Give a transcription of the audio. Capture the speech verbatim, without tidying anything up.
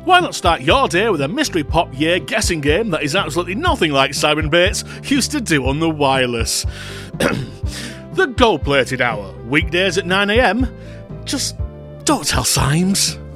why not start your day with a mystery pop year guessing game that is absolutely nothing like Simon Bates used to do on the wireless? The Gold Plated Hour, weekdays at nine a m. Just don't tell Symes.